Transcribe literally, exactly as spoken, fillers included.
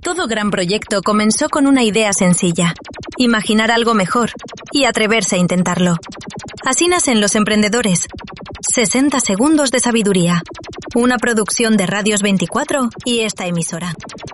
Todo gran proyecto comenzó con una idea sencilla: imaginar algo mejor y atreverse a intentarlo. Así nacen los emprendedores. sesenta segundos de sabiduría. Una producción de Radios veinticuatro y esta emisora.